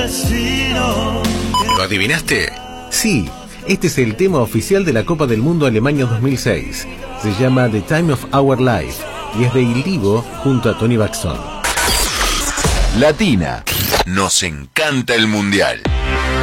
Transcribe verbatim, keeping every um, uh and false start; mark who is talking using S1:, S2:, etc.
S1: ¿Lo adivinaste?
S2: Sí, este es el tema oficial de la Copa del Mundo Alemania dos mil seis. Se llama The Time of Our Life y es de Il Divo junto a Tony Braxton.
S1: Latina. Nos encanta el mundial.